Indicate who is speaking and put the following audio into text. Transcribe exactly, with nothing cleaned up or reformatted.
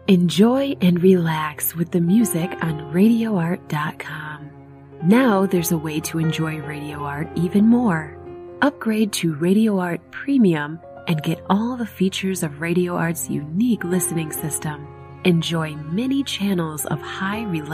Speaker 1: Enjoy and relax with the music on radio art dot com. Now there's a way to enjoy Radio Art even more. Upgrade to Radio Art Premium and get all the features of Radio Art's unique listening system. Enjoy many channels of high reliability